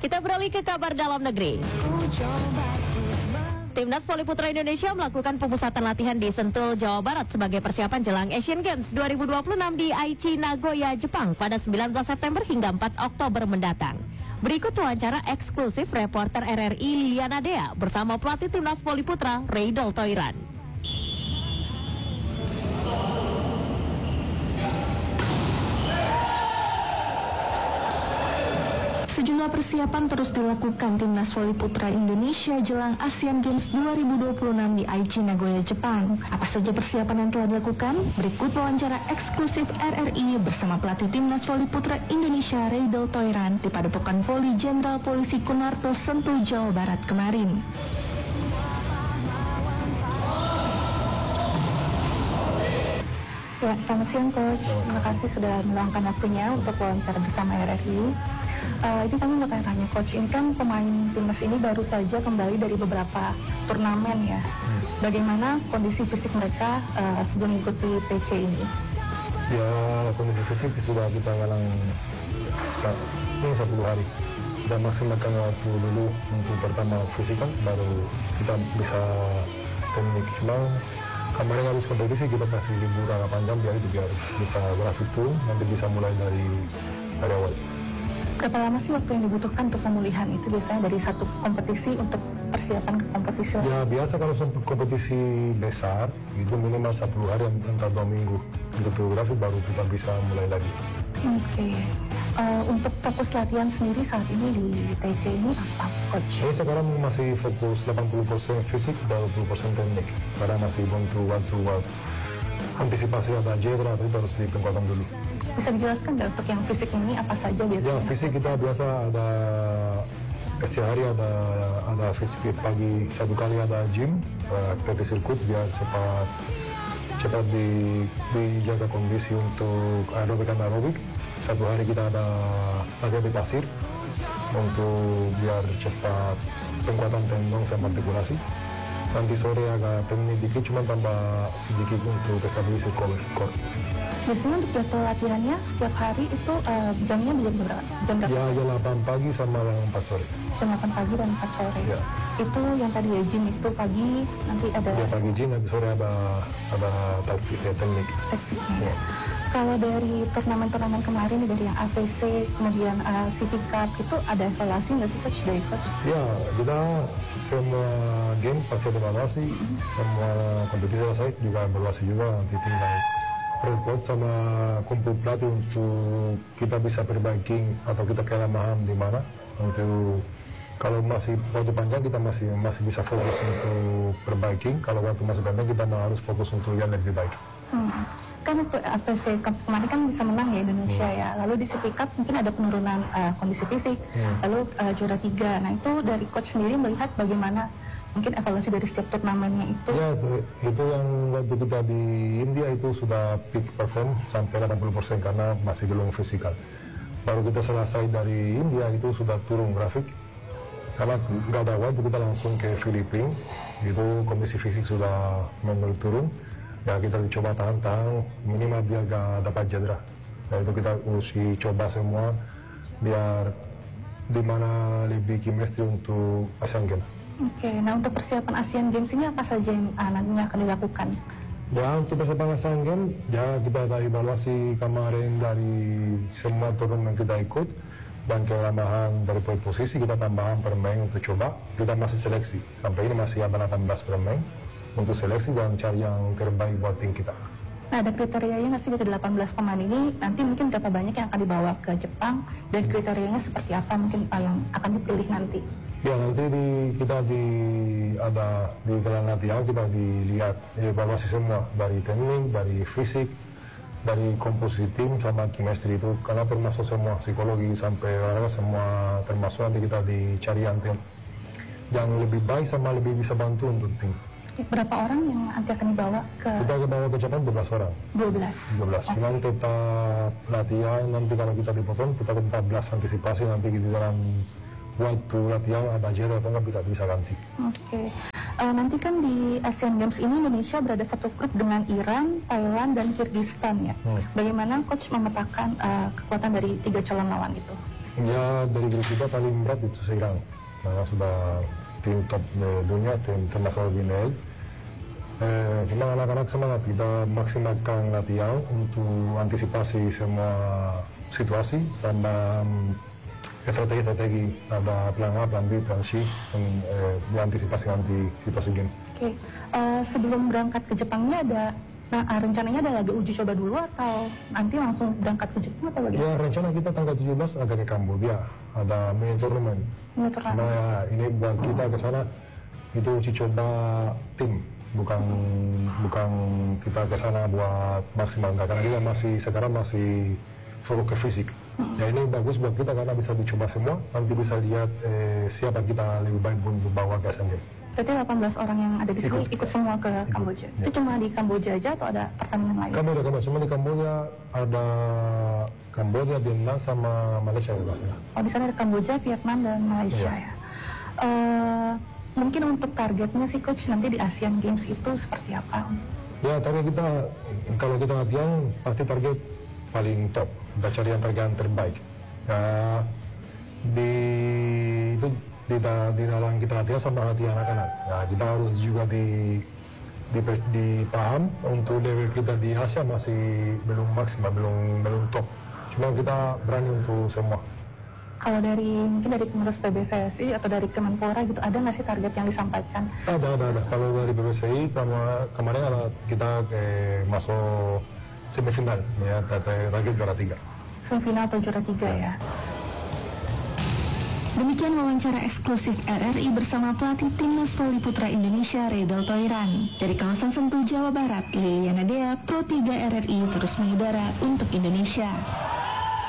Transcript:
Kita beralih ke kabar dalam negeri. Timnas Voli Putra Indonesia melakukan pemusatan latihan di Sentul, Jawa Barat sebagai persiapan jelang Asian Games 2026 di Aichi, Nagoya, Jepang pada 19 September hingga 4 Oktober mendatang. Berikut wawancara eksklusif reporter RRI Liliana Dea bersama pelatih Timnas Voli Putra Reydel Toiran. Sejumlah persiapan terus dilakukan Timnas Voli Putra Indonesia jelang Asian Games 2026 di Aichi, Nagoya, Jepang. Apa saja persiapan yang telah dilakukan? Berikut wawancara eksklusif RRI bersama pelatih Timnas Voli Putra Indonesia Reydel Toiran di Padepokan Voli Jenderal Polisi Kunarto, Sentul, Jawa Barat kemarin. Ya, selamat siang Coach. Terima kasih sudah meluangkan waktunya untuk wawancara bersama RRI. Ini kami mau tanya Coach, ini kan pemain timnas ini baru saja kembali dari beberapa turnamen ya. Bagaimana kondisi fisik mereka sebelum mengikuti TC ini? Ya, kondisi fisik sudah kita galang ini 10 hari. Kita maksimalkan waktu dulu untuk pertama fisik kan, baru kita bisa teknik. Memang kemarin habis kompetisi kita kasih libur agak panjang biar bisa grafik turun, nanti bisa mulai dari awal. Berapa lama sih waktu yang dibutuhkan untuk pemulihan itu biasanya dari satu kompetisi untuk persiapan ke kompetisi lain? Ya biasa kalau kompetisi besar itu minimal 10 hari atau 2 minggu untuk grafik baru kita bisa mulai lagi. Oke. Untuk fokus latihan sendiri saat ini di TC ini apa Coach? Ini sekarang masih fokus 80% fisik, 20% teknik karena masih butuh waktu antisipasi ada cedera itu harus dipenguatan dulu. Bisa dijelaskan nggak untuk yang fisik ini apa saja biasanya? Ya fisik kita biasa ada setiap hari ada fisik pagi, satu kali ada gym, aktivitas sirkuit biar cepat dijaga kondisi untuk aerobik dan aerobik. Satu hari kita ada latihan di pasir untuk biar cepat penguatan tendon sama artikulasi. Nanti sore agak teknik dikit, cuma tambah sedikit untuk stabilisasi core. Biasanya untuk jadwal latihannya setiap hari itu jamnya berapa? Jam berapa? Ya, jam 8 pagi sama yang 4 sore. Jam 8 pagi dan 4 sore. Ya. Itu yang tadi ya gym itu pagi nanti ada. Ya pagi gym, nanti sore ada teknik. Tekniknya. Ya. Kalau dari turnamen-turnamen kemarin dari yang AVC kemudian CP Cup itu ada evaluasi nggak sih Coach dari Coach? Ya, kita semua game pasti ada evaluasi, semua kompetisi selesai juga evaluasi juga nanti tinggal report sama kumpul pelatih untuk kita bisa perbaiki atau kita kelemahan di mana untuk kalau masih waktu panjang kita masih bisa fokus untuk perbaiki, kalau waktu masih panjang kita harus fokus untuk yang lebih baik. Kan untuk AVC kemarin kan bisa menang ya Indonesia ya, lalu di CP Cup mungkin ada penurunan kondisi fisik, lalu juara 3. Nah itu dari coach sendiri melihat bagaimana mungkin evaluasi dari setiap turnamennya itu? Ya itu yang waktu kita di India itu sudah peak perform sampai 80% karena masih belum fisikal. Baru kita selesai dari India itu sudah turun grafik karena nggak ada waktu kita langsung ke Filipina, itu kondisi fisik sudah mulai turun. Ya kita dicoba tahan minimal biar gak dapat cedera. Nah itu kita usi coba semua biar dimana lebih chemistry untuk Asian Games. Oke, nah untuk persiapan Asian Games ini apa saja yang nantinya akan dilakukan? Ya untuk persiapan Asian Games ya kita ada evaluasi kemarin dari semua turnamen kita ikut dan kelemahan dari posisi kita tambahan pemain untuk coba. Kita masih seleksi sampai ini masih ada 18 pemain untuk seleksi dan cari yang terbaik buat tim kita. Nah ada kriterianya nggak sih dari 18 pemain ini? Nanti mungkin berapa banyak yang akan dibawa ke Jepang dan kriterianya seperti apa mungkin yang akan dipilih nanti? Ya nanti kita di dalam latihan kita dilihat evaluasi semua dari teknik, dari fisik, dari komposisi tim sama chemistry itu karena termasuk semua psikologi sampai semua termasuk nanti kita dicari yang lebih baik sama lebih bisa bantu untuk tim. Berapa orang yang nanti akan dibawa ke? Kita bawa ke Jepang 12 orang. 12. Cuman tetap latihan nanti kalau kita dipotong kita 14 antisipasi nanti di dalam waktu latihan ada jeda atau nggak bisa ganti. Oke. Nanti kan di Asian Games ini Indonesia berada satu grup dengan Iran, Thailand, dan Kyrgyzstan ya. Bagaimana coach memetakan kekuatan dari 3 calon lawan itu? Ya dari grup kita paling berat itu Iran, karena sudah tim top dunia, tim termasuk Guinea. Cuma anak-anak semangat, kita maksimalkan latihan untuk antisipasi semua situasi dan strategi-strategi, ada plan A, plan B, plan C, dan diantisipasi nanti situasi game. Oke, sebelum berangkat ke Jepangnya ada rencananya ada lagi uji coba dulu atau nanti langsung berangkat ke Jepang atau bagaimana? Ya rencana kita tanggal 17 agak ke Kamboja, ada mini turnamen. Cuma ya ini buat kita ke sana itu uji coba tim, bukan kita ke sana buat maksimal, karena kita sekarang masih fokus ke fisik. Ya ini bagus buat kita karena bisa dicoba semua, nanti bisa lihat siapa kita lebih baik untuk bawa ke sana. Berarti 18 orang yang ada di sini ikut semua ke Kamboja. Ya. Itu cuma di Kamboja aja atau ada pertandingan lain? Kamboja, cuma di Kamboja ada Kamboja, Vietnam sama Malaysia juga. Oh, di sana ada Kamboja, Vietnam dan Malaysia ya. Mungkin untuk targetnya sih coach nanti di Asian Games itu seperti apa? Ya target kita, kalau kita latihan pasti target paling top, kita cari yang terbaik. Ya di dalam kita latihan sama hati anak-anak. Ya kita harus juga dipaham untuk level kita di Asia masih belum maksimal, belum top. Cuma kita berani untuk semua. Kalau mungkin dari pengurus PBVSI atau dari Kemenpora gitu, ada nggak sih target yang disampaikan? Ada. Kalau dari PBVSI sama kemarin kita masuk semifinal, ya target juara 3. Semifinal atau juara 3 ya. Demikian wawancara eksklusif RRI bersama pelatih Timnas Voli Putra Indonesia Redal Toiran. Dari kawasan Sentul, Jawa Barat, Liliana Dea, Pro 3 RRI terus mengudara untuk Indonesia.